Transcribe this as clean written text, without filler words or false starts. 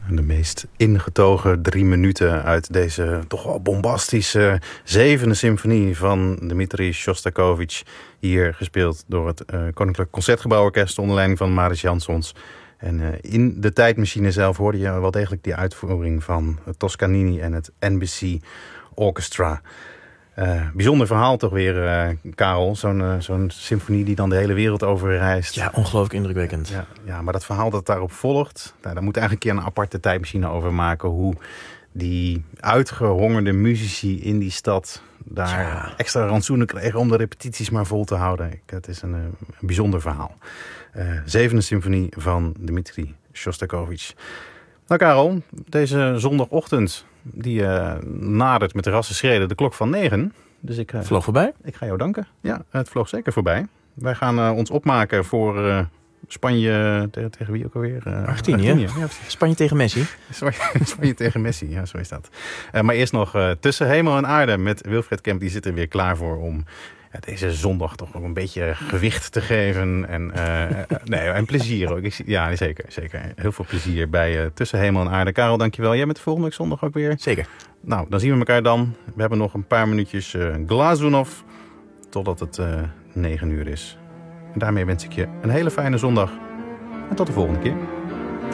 De meest ingetogen 3 minuten uit deze toch wel bombastische 7e symfonie van Dmitri Shostakovich. Hier gespeeld door het Koninklijk Concertgebouworkest onder leiding van Mariss Jansons. En in de tijdmachine zelf hoorde je wel degelijk die uitvoering van Toscanini en het NBC Orchestra. Bijzonder verhaal toch weer, Karel. Zo'n symfonie die dan de hele wereld over reist. Ja, ongelooflijk indrukwekkend. Ja, maar dat verhaal dat daarop volgt, daar moet eigenlijk een keer een aparte tijdmachine over maken. Hoe die uitgehongerde muzici in die stad daar extra rantsoenen kregen om de repetities maar vol te houden. Het is een bijzonder verhaal. 7e symfonie van Dmitri Shostakovich. Nou Karel, deze zondagochtend die nadert met rasse schreden de klok van 9. Dus vloog voorbij? Ik ga jou danken. Ja, het vloog zeker voorbij. Wij gaan ons opmaken voor Spanje tegen wie ook alweer? Argentinië. Ja, Spanje tegen Messi. Spanje tegen Messi, ja, zo is dat. Maar eerst nog Tussen Hemel en Aarde met Wilfred Kemp. Die zit er weer klaar voor om deze zondag toch nog een beetje gewicht te geven. En plezier ook. Ja, zeker. Heel veel plezier bij Tussen Hemel en Aarde. Karel, dankjewel. Jij bent de volgende week zondag ook weer? Zeker. Nou, dan zien we elkaar dan. We hebben nog een paar minuutjes Glazunov totdat het 9 uur is. En daarmee wens ik je een hele fijne zondag. En tot de volgende keer.